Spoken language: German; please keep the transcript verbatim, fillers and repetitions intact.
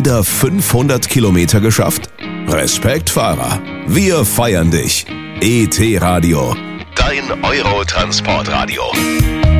wieder fünfhundert Kilometer geschafft? Respekt, Fahrer. Wir feiern dich. E T Radio. Dein Euro-Transportradio.